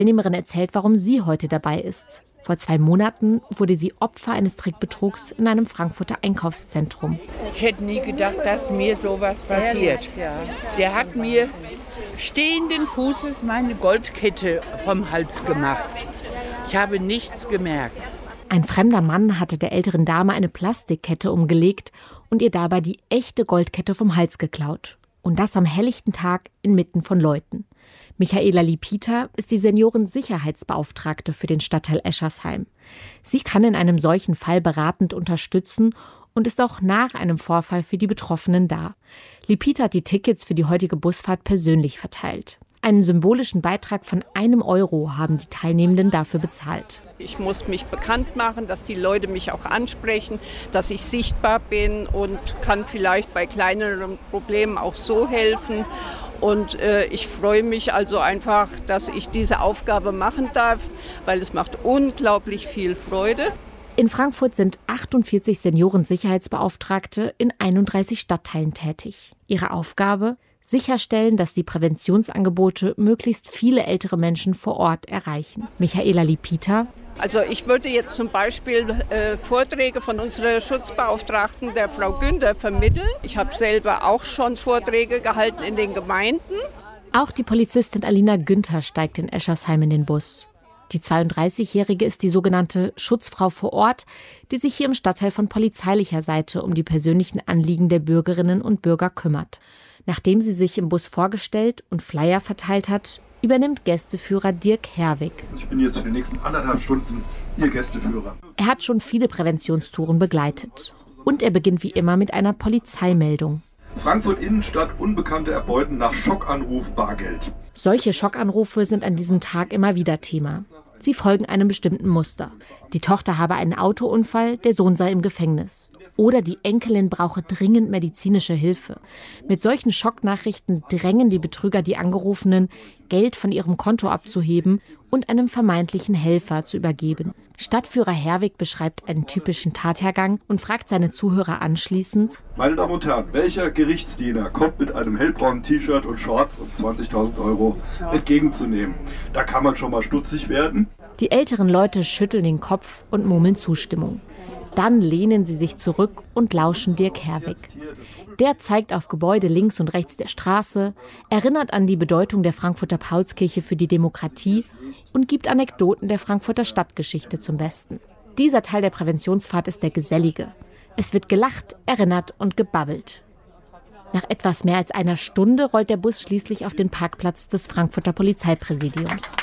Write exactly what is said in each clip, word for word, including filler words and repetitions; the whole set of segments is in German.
Teilnehmerin erzählt, warum sie heute dabei ist. Vor zwei Monaten wurde sie Opfer eines Trickbetrugs in einem Frankfurter Einkaufszentrum. Ich hätte nie gedacht, dass mir sowas passiert. Der hat mir stehenden Fußes meine Goldkette vom Hals gemacht. Ich habe nichts gemerkt. Ein fremder Mann hatte der älteren Dame eine Plastikkette umgelegt und ihr dabei die echte Goldkette vom Hals geklaut. Und das am helllichten Tag inmitten von Leuten. Michaela Lipita ist die Seniorensicherheitsbeauftragte für den Stadtteil Eschersheim. Sie kann in einem solchen Fall beratend unterstützen und ist auch nach einem Vorfall für die Betroffenen da. Lipita hat die Tickets für die heutige Busfahrt persönlich verteilt. Einen symbolischen Beitrag von einem Euro haben die Teilnehmenden dafür bezahlt. Ich muss mich bekannt machen, dass die Leute mich auch ansprechen, dass ich sichtbar bin und kann vielleicht bei kleineren Problemen auch so helfen. Und äh, ich freue mich also einfach, dass ich diese Aufgabe machen darf, weil es macht unglaublich viel Freude. In Frankfurt sind achtundvierzig Seniorensicherheitsbeauftragte in einunddreißig Stadtteilen tätig. Ihre Aufgabe? Sicherstellen, dass die Präventionsangebote möglichst viele ältere Menschen vor Ort erreichen. Michaela Lipita. Also ich würde jetzt zum Beispiel äh, Vorträge von unserer Schutzbeauftragten, der Frau Günther, vermitteln. Ich habe selber auch schon Vorträge gehalten in den Gemeinden. Auch die Polizistin Alina Günther steigt in Eschersheim in den Bus. Die zweiunddreißigjährige ist die sogenannte Schutzfrau vor Ort, die sich hier im Stadtteil von polizeilicher Seite um die persönlichen Anliegen der Bürgerinnen und Bürger kümmert. Nachdem sie sich im Bus vorgestellt und Flyer verteilt hat, übernimmt Gästeführer Dirk Herwig. Ich bin jetzt für die nächsten anderthalb Stunden Ihr Gästeführer. Er hat schon viele Präventionstouren begleitet. Und er beginnt wie immer mit einer Polizeimeldung. Frankfurt Innenstadt, Unbekannte erbeuten nach Schockanruf Bargeld. Solche Schockanrufe sind an diesem Tag immer wieder Thema. Sie folgen einem bestimmten Muster. Die Tochter habe einen Autounfall, der Sohn sei im Gefängnis. Oder die Enkelin brauche dringend medizinische Hilfe. Mit solchen Schocknachrichten drängen die Betrüger die Angerufenen, Geld von ihrem Konto abzuheben und einem vermeintlichen Helfer zu übergeben. Stadtführer Herwig beschreibt einen typischen Tathergang und fragt seine Zuhörer anschließend: Meine Damen und Herren, welcher Gerichtsdiener kommt mit einem hellbraunen T-Shirt und Shorts um zwanzigtausend Euro entgegenzunehmen? Da kann man schon mal stutzig werden. Die älteren Leute schütteln den Kopf und murmeln Zustimmung. Dann lehnen sie sich zurück und lauschen Dirk Herwig. Der zeigt auf Gebäude links und rechts der Straße, erinnert an die Bedeutung der Frankfurter Paulskirche für die Demokratie und gibt Anekdoten der Frankfurter Stadtgeschichte zum Besten. Dieser Teil der Präventionsfahrt ist der gesellige. Es wird gelacht, erinnert und gebabbelt. Nach etwas mehr als einer Stunde rollt der Bus schließlich auf den Parkplatz des Frankfurter Polizeipräsidiums.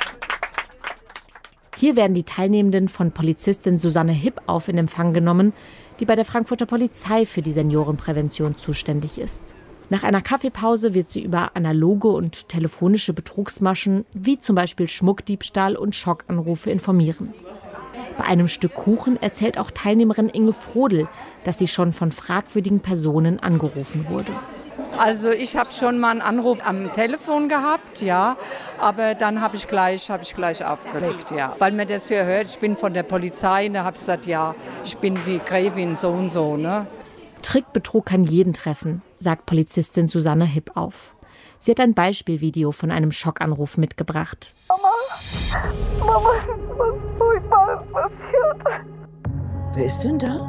Hier werden die Teilnehmenden von Polizistin Susanne Hippauf in Empfang genommen, die bei der Frankfurter Polizei für die Seniorenprävention zuständig ist. Nach einer Kaffeepause wird sie über analoge und telefonische Betrugsmaschen wie zum Beispiel Schmuckdiebstahl und Schockanrufe informieren. Bei einem Stück Kuchen erzählt auch Teilnehmerin Inge Frodel, dass sie schon von fragwürdigen Personen angerufen wurde. Also ich habe schon mal einen Anruf am Telefon gehabt, ja, aber dann habe ich gleich, habe ich gleich aufgelegt, ja, weil man das hier hört. Ich bin von der Polizei, und da habe ich gesagt, ja, ich bin die Gräfin so und so, ne. Trickbetrug kann jeden treffen, sagt Polizistin Susanne Hippauf. Sie hat ein Beispielvideo von einem Schockanruf mitgebracht. Mama, Mama, was furchtbares passiert. Wer ist denn da?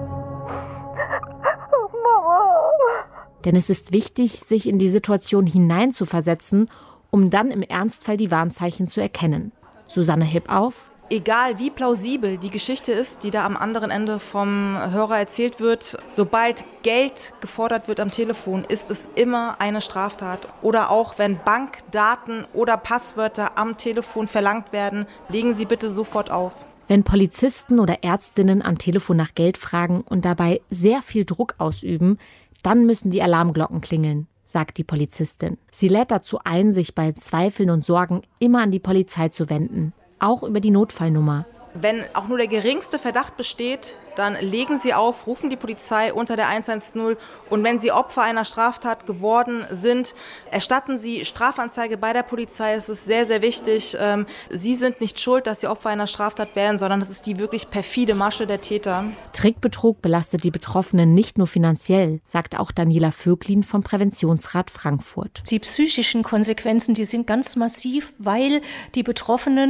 Mama. Denn es ist wichtig, sich in die Situation hineinzuversetzen, um dann im Ernstfall die Warnzeichen zu erkennen. Susanne Hippauf. Egal wie plausibel die Geschichte ist, die da am anderen Ende vom Hörer erzählt wird, sobald Geld gefordert wird am Telefon, ist es immer eine Straftat. Oder auch wenn Bankdaten oder Passwörter am Telefon verlangt werden, legen Sie bitte sofort auf. Wenn Polizisten oder Ärztinnen am Telefon nach Geld fragen und dabei sehr viel Druck ausüben, dann müssen die Alarmglocken klingeln, sagt die Polizistin. Sie lädt dazu ein, sich bei Zweifeln und Sorgen immer an die Polizei zu wenden, auch über die Notfallnummer Wenn auch nur der geringste Verdacht besteht, dann legen Sie auf, rufen die Polizei unter der eins eins null und wenn Sie Opfer einer Straftat geworden sind, erstatten Sie Strafanzeige bei der Polizei. Es ist sehr, sehr wichtig. Sie sind nicht schuld, dass Sie Opfer einer Straftat werden, sondern es ist die wirklich perfide Masche der Täter. Trickbetrug belastet die Betroffenen nicht nur finanziell, sagt auch Daniela Vöglin vom Präventionsrat Frankfurt. Die psychischen Konsequenzen, die sind ganz massiv, weil die Betroffenen